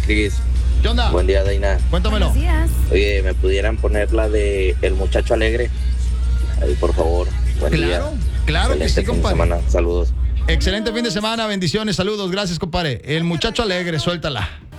Cris. ¿Qué onda? Buen día, Daina. Cuéntamelo. Buenos días. Oye, ¿me pudieran poner la de El Muchacho Alegre? Ahí, por favor. Buen día. Claro que Excelente sí, fin de compadre. semana. Saludos. Excelente fin de semana, bendiciones, saludos, gracias, compadre. El muchacho alegre, suéltala.